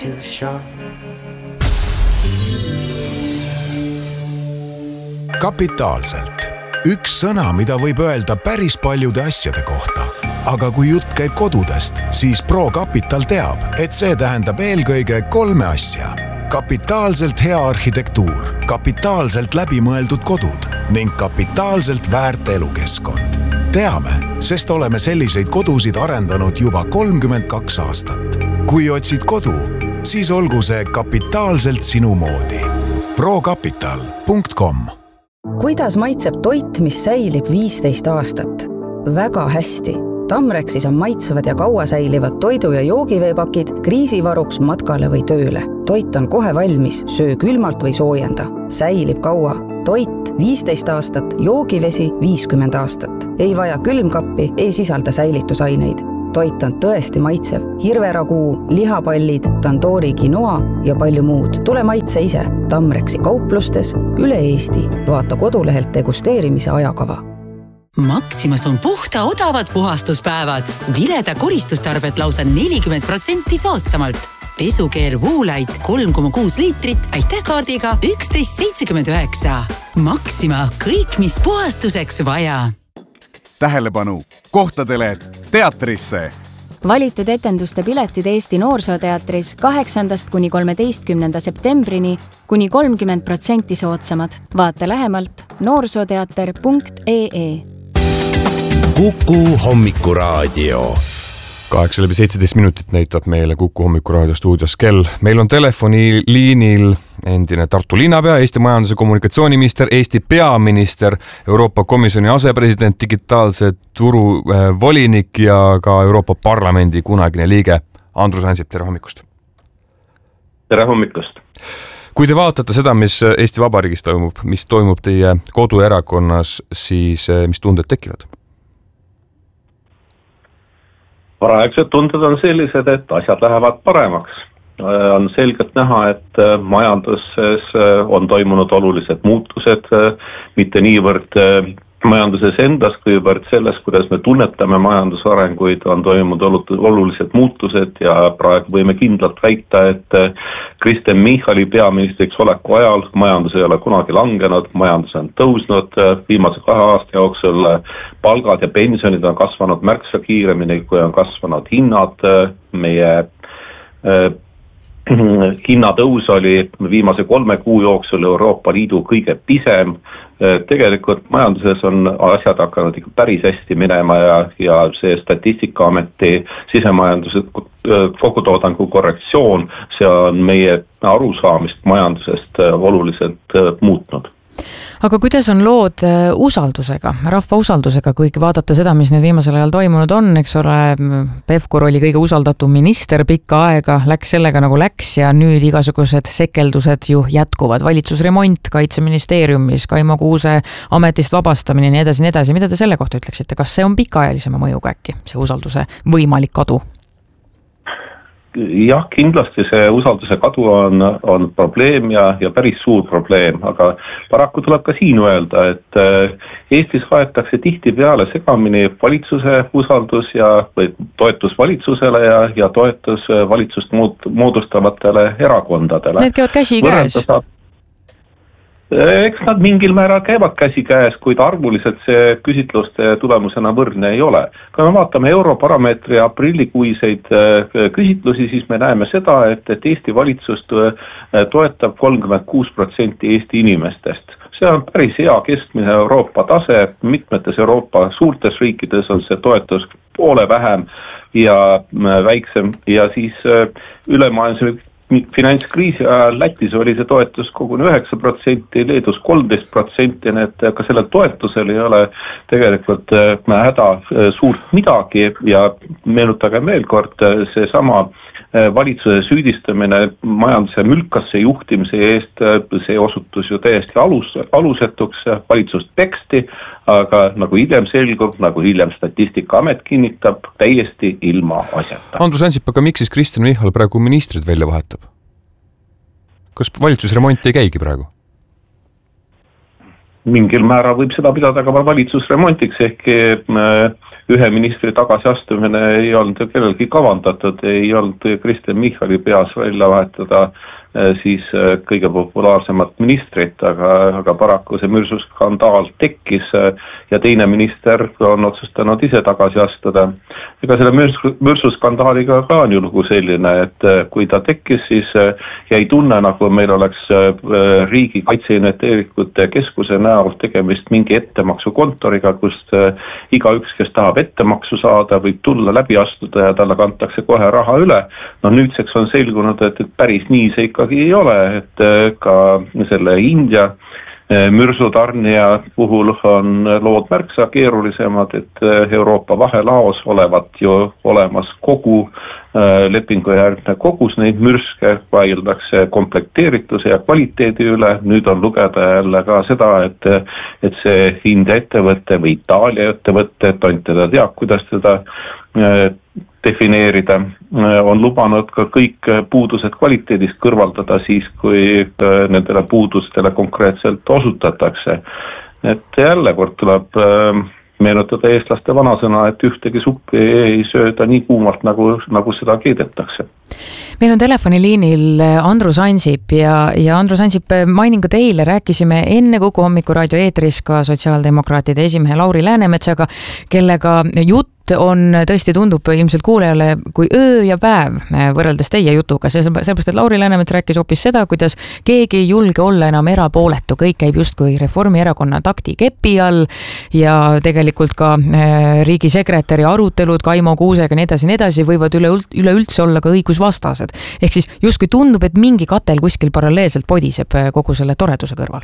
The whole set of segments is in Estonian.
too short. Kapitaalselt. Üks sõna, mida võib öelda päris paljude asjade kohta. Aga kui jutt käib kodudest, siis ProCapital teab, et see tähendab eelkõige 3 asja. Kapitaalselt hea arhitektuur, kapitaalselt läbimõeldud kodud ning kapitaalselt väärt elukeskkond. Teame, sest oleme selliseid kodusid arendanud juba 32 aastat. Kui otsid kodu, siis olgu see kapitaalselt sinu moodi. ProCapital.com. Kuidas maitseb toit, mis säilib 15 aastat? Väga hästi. Tamrexis on maitsevad ja kaua säilivad toidu- ja joogiveepakid kriisivaruks matkale või tööle. Toit on kohe valmis, söö külmalt või soojenda. Säilib kaua. Toit 15 aastat, joogivesi 50 aastat. Ei vaja külmkappi, ei sisalda säilitusaineid. Toit on tõesti maitsev. Hirveraguu, lihapallid, tandoori quinoa ja palju muud. Tule maitse ise. Tamrexi kauplustes üle Eesti. Vaata kodulehelt degusteerimise ajakava. Maximas on puhta odavad puhastuspäevad. Vileda koristustarbet lausa 40% soodsamalt. Pesukeer Woolite 3,6 liitrit aitähkaardiga 11,79. Maxima, kõik mis puhastuseks vaja. Tähelepanu! Kohtadele teatrisse! Valitud etenduste piletid Eesti Noorsooteatris 8. kuni 13. septembrini kuni 30% soodsamad. Vaata lähemalt noorsooteater.ee. Kuku hommikuraadio. 8:17 minutit näitab meile Kuku hommikuraadio stuudios kell. Meil on telefoniliinil endine Tartu linnapea, Eesti majandus- ja kommunikatsiooniminister, Eesti peaminister, Euroopa Komisjoni asepresident, digitaalse turu volinik ja ka Euroopa Parlamendi kunagine liige Andrus Ansip. Tere hommikust! Tere hommikust! Kui te vaatate seda, mis Eesti Vabariigis toimub, mis toimub teie koduerakonnas, siis mis tunded tekivad? Praegused tunded on sellised, et asjad lähevad paremaks. On selgelt näha, et majanduses on toimunud olulised muutused, mitte niivõrd majanduses endas, kuivõrd selles, kuidas me tunnetame majandusarenguid, on toimunud olulised muutused ja praegu võime kindlalt väita, et Kristen Michali peaministriks oleku ajal majandus ei ole kunagi langenud, majandus on tõusnud, viimase 2 aasta jooksul palgad ja pensionid on kasvanud märksa kiiremini, kui on kasvanud hinnad. Meie hinnatõus oli viimase 3 kuu jooksul Euroopa Liidu kõige pisem. Tegelikult majanduses on asjad hakanud ikka päris hästi minema ja see Statistikaameti sisemajanduse kogutoodangu korrektsioon, see on meie arusaamist majandusest oluliselt muutnud. Aga kuidas on lood usaldusega, rahva usaldusega, kuigi vaadata seda, mis nüüd viimasel ajal toimunud on, eks ole, Pevkur oli kõige usaldatum minister pikka aega, läks sellega nagu läks ja nüüd igasugused sekeldused ju jätkuvad. Valitsusremont Kaitseministeeriumis, Kaimo Kuuse ametist vabastamine ja nii edasi. Mida te selle kohta ütleksite? Kas see on pikaajalisema mõjuga äkki, see usalduse võimalik kadu? Jah, kindlasti see usalduse kadu on probleem ja päris suur probleem, aga paraku tuleb ka siin öelda, et Eestis haetakse tihti peale segamini valitsuse usaldus ja toetus valitsusele ja toetus valitsust moodustavatele erakondadele. Need käivad käsi käes. Eks nad mingil määral käivad käsi käes, kuid arvuliselt see küsitluste tulemusena võrdne ei ole. Kui me vaatame Europarameetri aprillikuiseid küsitlusi, siis me näeme seda, et Eesti valitsust toetab 36% Eesti inimestest. See on päris hea keskmine Euroopa tase, mitmetes Euroopa suurtes riikides on see toetus poole vähem ja väiksem ja siis ülemaailmse finantskriisi ajal Lätis oli see toetus koguni 9%, Leedus 13%, et ka sellel toetusel ei ole tegelikult häda suurt midagi ja meenutage veel kord see sama valitsuse süüdistamine majanduse mülkasse juhtimise eest, see osutus ju täiesti alusetuks, valitsust peksti, aga nagu hiljem selgub, nagu hiljem Statistikaamet kinnitab, täiesti ilma asjata. Andrus Ansip, aga miks siis Kristen Michal praegu ministrid välja vahetab? Kas valitsusremont ei käigi praegu? Mingil määral võib seda pidada ka valitsusremontiks, ehk ühe ministri tagasiastumine ei olnud kellelgi kavandatud, ei olnud Kristen Michali peas välja vahetada siis kõige populaarsemat ministrit, aga paraku see mürskuskandaal tekkis ja teine minister on otsustanud ise tagasi astuda. Ega selle mürskuskandaaliga ka on ju lugu selline, et kui ta tekkis, siis jäi tunne, nagu meil oleks riigi kaitseinvesteeringute keskuse näol tegemist mingi ettemaksukontoriga, kust igaüks, kes tahab ettemaksu saada, võib tulla läbi astuda ja talle kantakse kohe raha üle. No nüüdseks on selgunud, et päris nii see ikkagi ei ole, et ka selle India mürsutarnija puhul on lood märksa keerulisemad, et Euroopa vahelaos olevat ju olemas kogu lepingujärgne kogus neid mürske, vaieldakse komplekteerituse ja kvaliteedi üle. Nüüd on lugeda jälle ka seda, et see India ettevõte või Itaalia ettevõte, et ainult teda teab, kuidas teda defineerida, on lubanud ka kõik puudused kvaliteedist kõrvaldada siis, kui nendele puudustele konkreetselt osutatakse. Et jälle kord tuleb meenutada eestlaste vanasõna, et ühtegi suppi ei sööda nii kuumalt, nagu seda keedetakse. Meil on telefoniliinil Andrus Ansip ja Andrus Ansip, mainin ka teile, rääkisime enne Kuku Hommikuraadio eetris ka sotsiaaldemokraatide esimehe Lauri Läänemetsaga, kellega jutt on tõesti tundub ilmselt kuulajale kui öö ja päev võrreldes teie jutuga, sellepärast, et Lauri Läänemets rääkis hoopis seda, kuidas keegi ei julge olla enam erapooletu, kõik käib justkui Reformierakonna takti kepi all ja tegelikult ka riigisekretäri arutelud Kaimo Kuusega nii edasi võivad üleüldse olla ka õigusvastased. Ehk siis justkui tundub, et mingi katel kuskil paralleelselt podiseb kogu selle toreduse kõrval.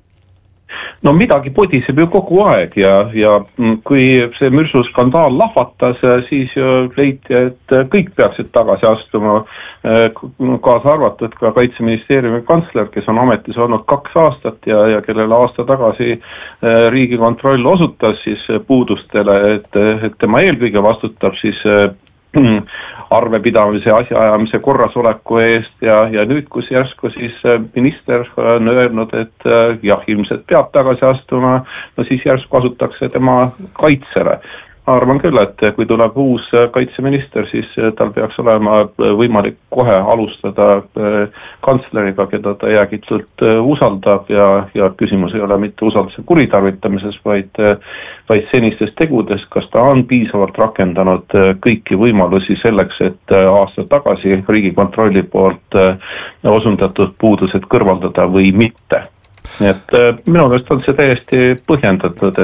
No midagi podiseb ju kogu aeg ja kui see mürsuskandaal lahvatas, siis leiti, et kõik peaksid tagasi astuma, kaasa arvatud ka Kaitseministeeriumi kantsler, kes on ametis olnud 2 aastat ja kellele aasta tagasi Riigikontroll osutas siis puudustele, et tema eelkõige vastutab siis arvepidamise, asjaajamise korrasoleku eest ja nüüd, kus järsku siis minister on öelnud, et jah, ilmselt peab tagasi astuma, no siis järsku asutakse tema kaitsele. Arvan küll, et kui tuleb uus kaitseminister, siis tal peaks olema võimalik kohe alustada kantsleriga, keda ta jäägitult usaldab ja küsimus ei ole mitte usalduse kuritarvitamises, vaid senistes tegudes, kas ta on piisavalt rakendanud kõiki võimalusi selleks, et aasta tagasi Riigikontrolli poolt osundatud puudused kõrvaldada või mitte. Nii et minu meelest on see täiesti põhjendatud,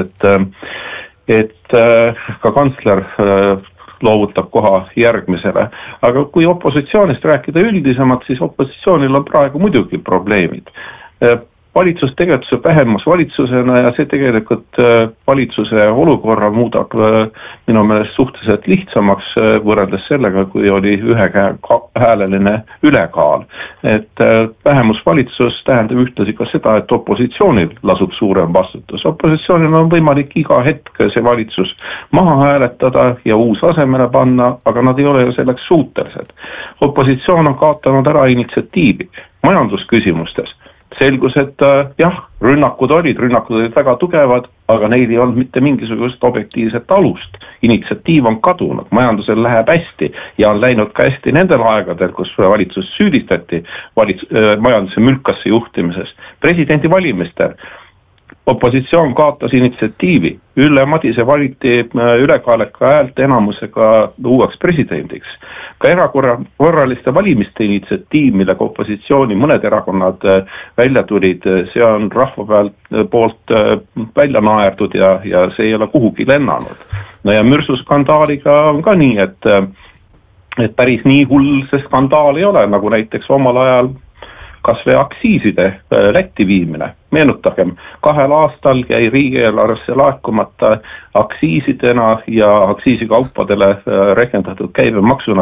et ka kantsler loovutab koha järgmisele. Aga kui opositsioonist rääkida üldisemalt, siis opositsioonil on praegu muidugi probleemid. Valitsus tegevuse vähemus valitsusena ja see tegelikult valitsuse olukorra muudab minu meelest suhteliselt lihtsamaks võrreldes sellega, kui oli ühehääleline ülekaal. Et vähemusvalitsus tähendab ühtlasi ka seda, et opositsioonil lasub suurem vastutus. Opositsioonil on võimalik iga hetk see valitsus maha hääletada ja uus asemele panna, aga nad ei ole ju selleks suutelised. Opositsioon on kaotanud ära initsiatiivi majandusküsimustes. Selgus, et jah, rünnakud olid väga tugevad, aga neil ei olnud mitte mingisugust objektiivset alust. Initsiatiiv on kadunud, majandusel läheb hästi ja on läinud ka hästi nendel aegadel, kus valitsus süüdistati majanduse mülkasse juhtimises. Presidendi valimistel opositsioon kaotas initsiatiivi. Ülle Madise valiti ülekaaleka häälte enamusega uueks presidendiks. Ka erakorraliste valimiste initsiatiiv, millega opositsiooni mõned erakonnad välja tulid, see on rahva poolt välja naerdud ja see ei ole kuhugi lennanud. No ja mürsuskandaaliga on ka nii, et päris nii hull see skandaal ei ole, nagu näiteks omal ajal kas või aktsiiside Lätti viimine. Meenutagem, 2 aastal jäi riigieelarvesse laekumata aktsiisidena ja aktsiisikaupadele rekendatud käibemaksuna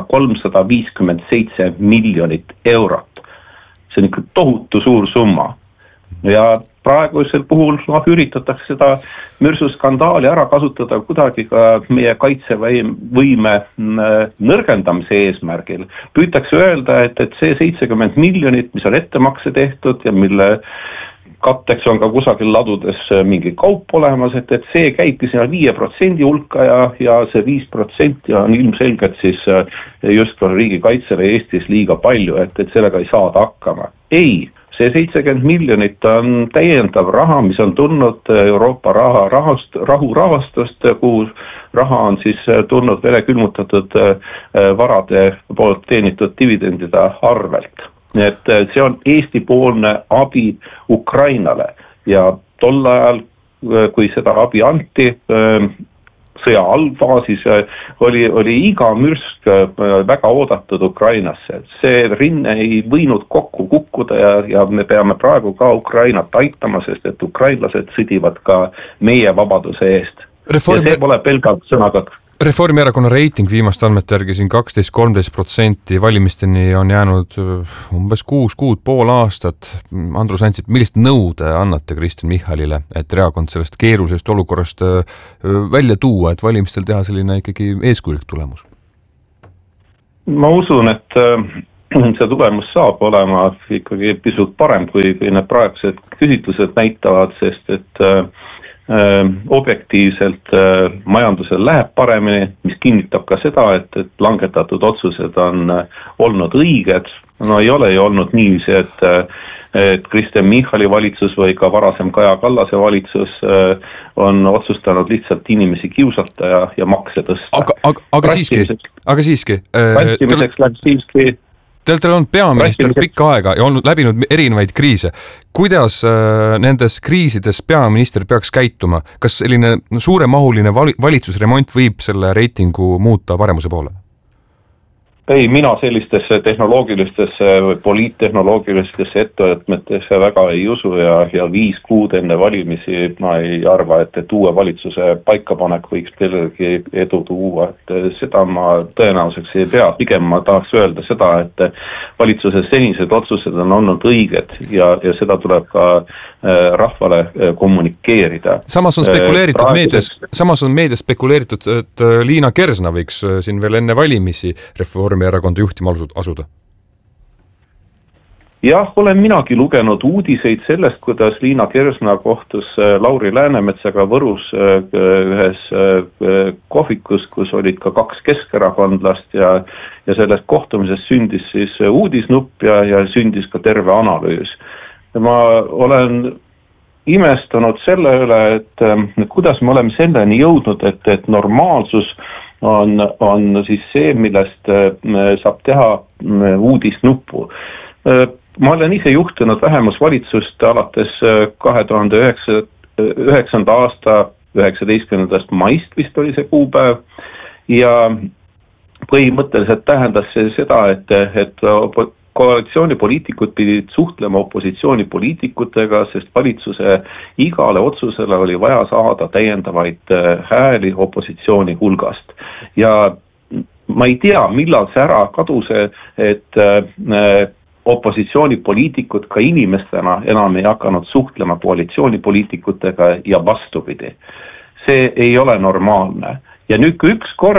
357 miljonit eurot. See on ikka tohutu suur summa. Ja praegusel puhul üritatakse seda mürsuskandaali ära kasutada kuidagi ka meie kaitsevõime nõrgendamise eesmärgil. Püütakse öelda, et see 70 miljonit, mis on ettemakse tehtud ja mille katteks on ka kusagil ladudes mingi kaup olemas, et see käibki sinna 5% hulka ja see 5% on ilmselgelt siis just riigikaitsele Eestis liiga palju, et sellega ei saada hakkama. Ei, see 70 miljonit on täiendav raha, mis on tulnud Euroopa rahurahastust, kuhu raha on siis tulnud verekülmutatud varade poolt teenitud dividendide arvelt. Et see on Eesti-poolne abi Ukrainale ja tol ajal, kui seda abi anti, sõja algfaasis oli iga mürsk väga oodatud Ukrainasse. See rinne ei võinud kokku kukkuda ja me peame praegu ka Ukrainat aitama, sest et ukrainlased sõdivad ka meie vabaduse eest. Ja see pole pelgalt sõnaga. Reformierakonna reiting viimaste andmete järgi siin 12-13%, valimisteni on jäänud umbes 6 kuud, pool aastat. Andrus Ansip, millist nõu te annate Kristen Michalile, et erakond sellest keerulisest olukorrast välja tuua, et valimistel teha selline ikkagi eeskujulik tulemus? Ma usun, et see tulemus saab olema ikkagi pisut parem, kui need praegused küsitlused näitavad, sest et objektiivselt majandusel läheb paremini, mis kinnitab ka seda, et langetatud otsused on olnud õiged. No ei ole ju olnud niiviisi, et Kristen Michali valitsus või ka varasem Kaja Kallase valitsus on otsustanud lihtsalt inimesi kiusata ja makse tõsta. Aga siiski. Vältimiseks läbi siiski. Te olete olnud peaminister pikka aega ja olnud läbinud erinevaid kriise. Kuidas nendes kriisides peaminister peaks käituma? Kas selline suuremahuline valitsusremont võib selle reitingu muuta paremuse poole? Ei, mina sellistesse tehnoloogilistesse või poliittehnoloogilistesse ettevõtmetesse väga ei usu ja 5 kuud enne valimisi ma ei arva, et uue valitsuse paikapanek võiks kellelegi edu tuua. Seda ma tõenäoliseks ei pea. Pigem ma tahaks öelda seda, et valitsuse senised otsused on olnud õiged ja seda tuleb ka rahvale kommunikeerida. Samas on meedias spekuleeritud, et Liina Kersna võiks siin veel enne valimisi Reformierakonda juhtima asuda. Jah, olen minagi lugenud uudiseid sellest, kuidas Liina Kersna kohtus Lauri Läänemetsaga Võrus ühes kohvikus, kus olid ka 2 keskerakondlast ja sellest kohtumisest sündis siis uudisnupp ja sündis ka terve analüüs. Ma olen imestunud selle üle, et kuidas me oleme selleni jõudnud, et normaalsus on siis see, millest saab teha uudisnuppu. Ma olen ise juhtinud vähemusvalitsust alates 2009. aasta 19. maist vist oli see kuupäev ja põhimõtteliselt tähendas see seda, et koalitsioonipoliitikud pidid suhtlema opositsioonipoliitikutega, sest valitsuse igale otsusele oli vaja saada täiendavaid hääli opositsiooni hulgast. Ja ma ei tea, millal see ära kadus, et opositsioonipoliitikud ka inimestena enam ei hakanud suhtlema koalitsioonipoliitikutega ja vastupidi. See ei ole normaalne. Ja nüüd kui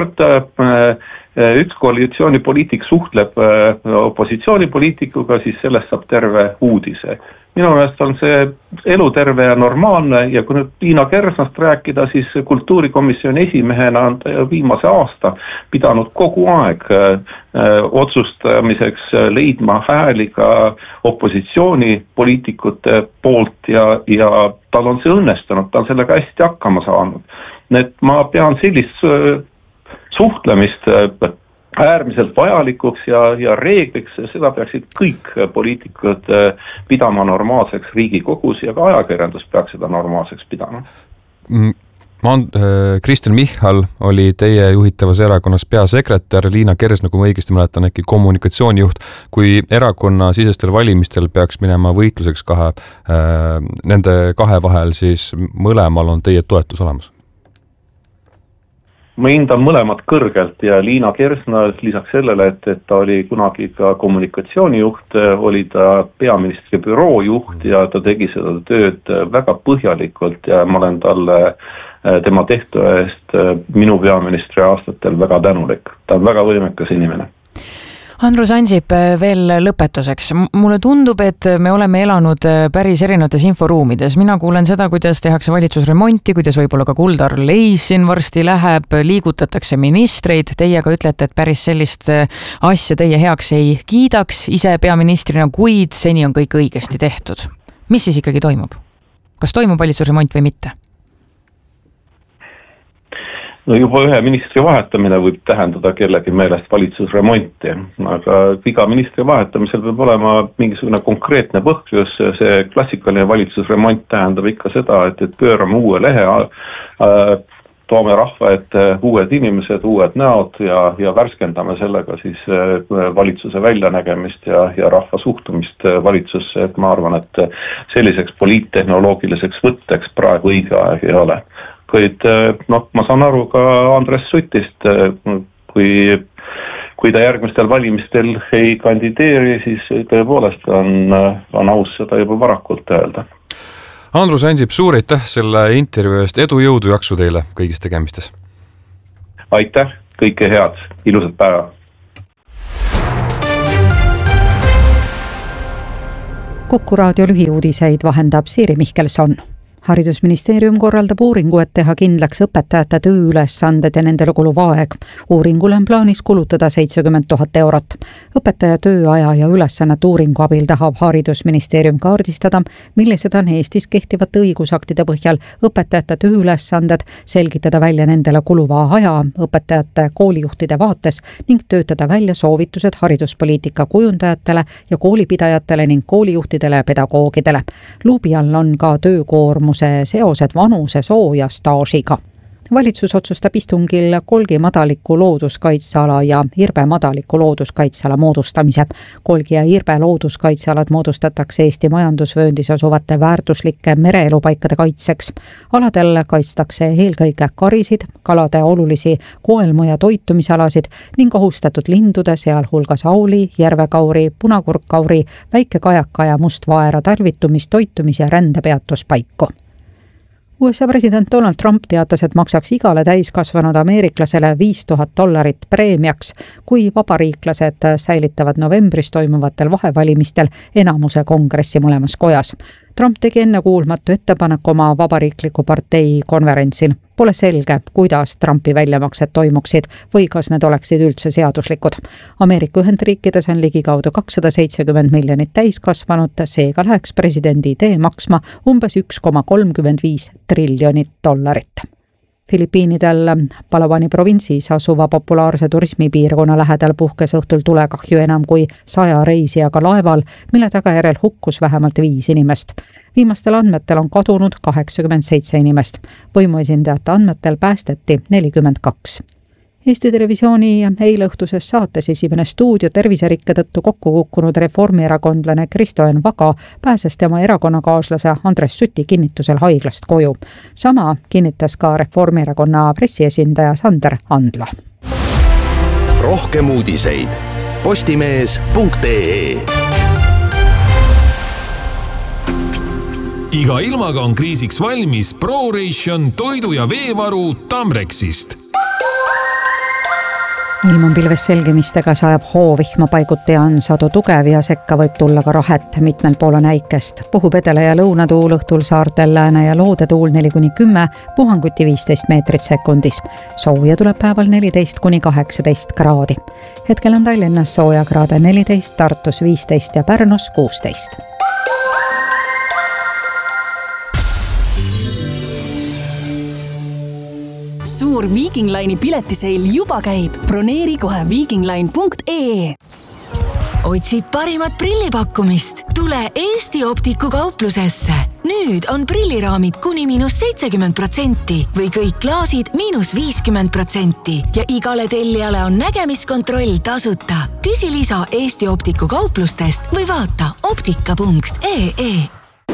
üks koalitsioonipoliitik suhtleb opositsioonipoliitikuga, siis sellest saab terve uudise. Minu meelest on see eluterve ja normaalne ja kui nüüd Liina Kersnast rääkida, siis kultuurikomisjoni esimehena on viimase aasta pidanud kogu aeg otsustamiseks leidma hääli ka opositsioonipoliitikute poolt ja tal on see õnnestunud, ta on sellega hästi hakkama saanud. Et ma pean sellist suhtlemist äärmiselt vajalikuks ja reegliks, seda peaksid kõik poliitikud pidama normaalseks Riigikogus ja ka ajakirjandus peaks seda normaalseks pidama. Kristen Michal oli teie juhitavas erakonnas peasekretär, Liina Kersna, kui ma õigesti mäletan, äkki kommunikatsioonijuht. Kui erakonna sisestel valimistel peaks minema võitluseks nende kahe vahel, siis mõlemal on teie toetus olemas? Ma hindan mõlemad kõrgelt ja Liina Kersna lisaks sellele, et ta oli kunagi ka kommunikatsioonijuht, oli ta peaministri büroo juht ja ta tegi seda tööd väga põhjalikult ja ma olen talle tema tehtu eest minu peaministri aastatel väga tänulik. Ta on väga võimekas inimene. Andrus Ansip, veel lõpetuseks. Mulle tundub, et me oleme elanud päris erinevates inforuumides. Mina kuulen seda, kuidas tehakse valitsusremonti, kuidas võib-olla ka Kuldar Leis siin varsti läheb, liigutatakse ministreid. Teie ka ütlete, et päris sellist asja teie heaks ei kiidaks ise peaministrina, kuid seni on kõik õigesti tehtud. Mis siis ikkagi toimub? Kas toimub valitsusremont või mitte? No juba ühe ministri vahetamine võib tähendada kellegi meelest valitsusremonti, aga iga ministri vahetamisel võib olema mingisugune konkreetne põhjus. See klassikaline valitsusremont tähendab ikka seda, et pöörame uue lehe, toome rahva ette uued inimesed, uued näod ja värskendame sellega siis valitsuse väljanägemist ja rahva suhtumist valitsusse. Et ma arvan, et selliseks poliittehnoloogiliseks võtteks praegu õige aeg ei ole. Kuid ma saan aru ka Andres Sutist, kui ta järgmistel valimistel ei kandideeri, siis tõepoolest on aus seda juba varakult öelda. Andrus Ansip, suur aitäh selle intervjuu eest, edu, jõudu, jaksu teile kõigis tegemistes. Aitäh, kõike head, ilusat päeva. Kuku raadio lühiuudiseid vahendab Siiri Mihkelson. Haridusministeerium korraldab uuringu, et teha kindlaks õpetajate tööülesanded ja nendele kuluv aeg. Uuringule on plaanis kulutada 70 000 eurot. Õpetaja tööaja ja ülesannete uuringu abil tahab Haridusministeerium kaardistada, millised on Eestis kehtivate õigusaktide põhjal õpetajate tööülesanded, selgitada välja nendele kuluva aja õpetajate koolijuhtide vaates ning töötada välja soovitused hariduspoliitika kujundajatele ja koolipidajatele ning koolijuhtidele ja pedagoogidele. Luubi all on ka töökoormus seosed vanuse, soo ja staažiga. Valitsus otsustab istungil Kolgi madaliku looduskaitseala ja Irbe madaliku looduskaitseala moodustamise. Kolgi ja Irbe looduskaitsealad moodustatakse Eesti majandusvööndis asuvate väärtuslike mereelupaikade kaitseks. Aladel kaitstakse eelkõige karisid, kalade olulisi koelmu ja toitumisalasid ning ohustatud lindude, sealhulgas auli, järvekauri, punakurkkauri, väikekajaka ja mustvaera tarvitumis, toitumis ja rändepeatuspaiku. USA president Donald Trump teatas, et maksaks igale täiskasvanud ameeriklasele $5000 preemiaks, kui vabariiklased säilitavad novembris toimuvatel vahevalimistel enamuse kongressi mõlemas kojas. Trump tegi ennekuulmatu ettepanek oma vabariikliku partei konverentsil. Pole selge, kuidas Trumpi väljamaksed toimuksid või kas need oleksid üldse seaduslikud. Ameerika Ühendriikides on ligikaudu 270 miljonit täiskasvanut, seega läheks presidendi idee maksma umbes $1,35 triljonit. Filipiinidel Palawani provintsis asuva populaarse turismipiirkonna lähedal puhkes õhtul tulekahju enam kui 100 reisijaga laeval, mille tagajärjel hukkus vähemalt 5 inimest. Viimastel andmetel on kadunud 87 inimest. Võimuesindajate andmetel päästeti 42. Eesti Televisiooni eileõhtuses saates esimene stuudio terviserikke tõttu kokku kukkunud reformierakondlane Kristo Enn Vaga pääses tema erakonnakaaslase Andres Suti kinnitusel haiglast koju. Sama kinnitas ka Reformierakonna pressiesindaja Sander Andla. Rohkem uudiseid postimees.ee. Iga ilmaga on kriisiks valmis ProRation toidu- ja veevaru Tamrexist. Ilm on pilves selgimistega, sajab hoovihma, paiguti on sadu tugev ja sekka võib tulla ka rahet, mitmel pool on äikest. Puhub edele- ja lõunatuul, õhtul saartel lääne- ja loodetuul 4-10, puhanguti 15 meetrit sekundis. Sooja tuleb päeval 14-18 kraadi. Hetkel on Tallinnas sooja kraade 14, Tartus 15 ja Pärnus 16. Suur Viking Line'i piletiseil juba käib. Broneeri kohe vikingline.ee. Otsid parimat prillipakkumist? Tule Eesti Optiku kauplusesse. Nüüd on prilliraamid kuni -70% või kõik klaasid -50% ja igale tellijale on nägemiskontroll tasuta. Küsi lisa Eesti Optiku kauplustest või vaata optika.ee.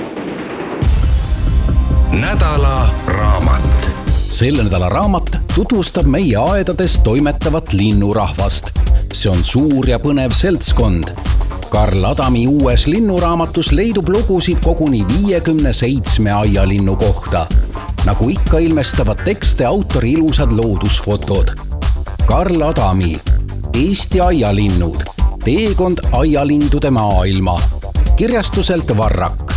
Nädala raamat. Selle nädala raamat tutvustab meie aedades toimetavat linnurahvast. See on suur ja põnev seltskond. Karl Adami uues linnuraamatus leidub lugusid koguni 57 aialinnu kohta. Nagu ikka ilmestavad tekste autori ilusad loodusfotod. Karl Adami Eesti aialinnud. Teekond aialindude maailma. Kirjastuselt Varrak.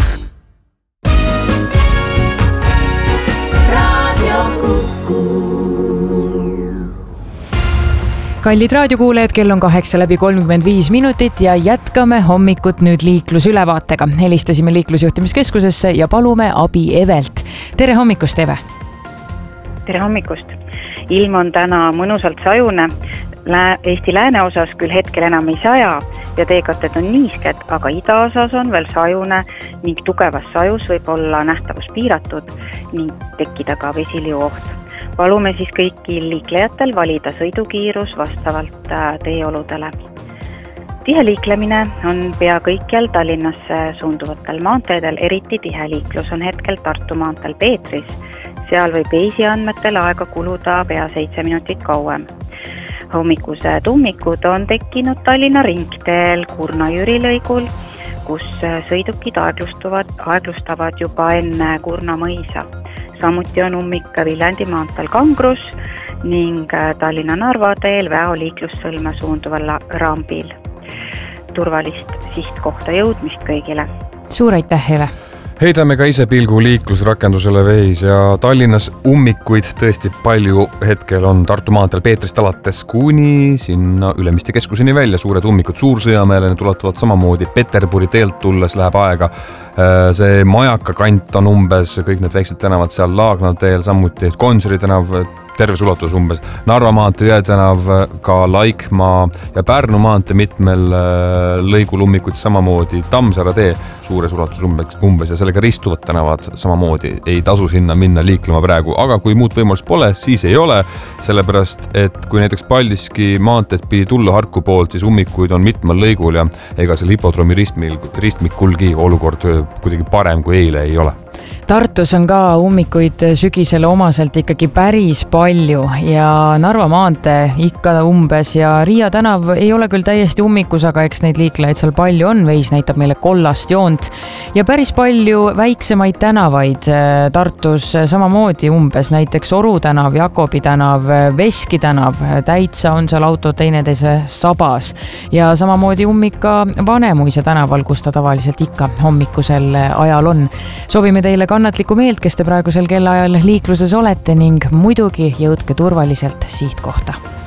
Kallid raadiokuulejad, kell on 8:35 ja jätkame hommikut nüüd liiklusülevaatega. Helistasime liiklusjuhtimiskeskusesse ja palume abi Evelt. Tere hommikust, Eve! Tere hommikust! Ilm on täna mõnusalt sajune. Eesti lääneosas küll hetkel enam ei saja ja teekatted on niisked, aga idaosas on veel sajune ning tugevas sajus võib olla nähtavus piiratud ning tekkida ka vesiliuoht. Palume siis kõiki liiklejatel valida sõidukiirus vastavalt teeoludele. Tihe liiklemine on pea kõikjal Tallinnasse suunduvatel maanteedel, eriti tihe liiklus on hetkel Tartu maanteel Peetris. Seal võib Waze'i andmetel aega kuluda pea 7 minutit kauem. Hommikused ummikud on tekkinud Tallinna ringteel Kurna-Jüri lõigul, kus sõidukid aeglustavad juba enne Kurna mõisa. Samuti on ummik Viljandi maanteel Kangrus ning Tallinna-Narva teel Väo liiklussõlme suunduval rambil. Turvalist sihtkohta jõudmist kõigile. Suur aitäh, Eve! Heidame ka ise pilgu liiklusrakendusele Waze ja Tallinnas ummikuid tõesti palju hetkel on Tartu maanteel Peetrist alates kuni sinna Ülemiste keskuseni välja. Suured ummikud Suursõjamäele ulatuvad samamoodi. Peterburi teelt tulles läheb aega. See Majaka kant on umbes kõik need väiksed tänavad seal Laagna teel, samuti Gonsiori tänav, terves ulatus umbes. Narva maantee Jõetänav, ka Laikmaa ja Pärnu maantee mitmel lõigul ummikuid samamoodi. Tammsaare tee suures ulatus umbes ja sellega ristuvad tänavad samamoodi. Ei tasu sinna minna liiklema praegu, aga kui muud võimalust pole, siis ei ole. Sellepärast, et kui näiteks Paldiski maanteed pidi tulla Harku poolt, siis ummikuid on mitmel lõigul ja ega seal hipodroomi ristmikulgi olukord kuidagi parem kui eile ei ole. Tartus on ka ummikuid sügisele omaselt ikkagi päris palju ja Narva maantee ikka umbes ja Riia tänav ei ole küll täiesti ummikus, aga eks neid liiklejaid seal palju on. Waze näitab meile kollast joont ja päris palju väiksemaid tänavaid Tartus samamoodi umbes, näiteks Oru tänav, Jakobi tänav, Veski tänav, täitsa on seal autod teineteise sabas ja samamoodi ummik ka Vanemuise tänaval, kus ta tavaliselt ikka hommikusel ajal on. Soovime teile kannatlikku meelt, kes te praegusel kellaajal liikluses olete ning muidugi jõudke turvaliselt sihtkohta.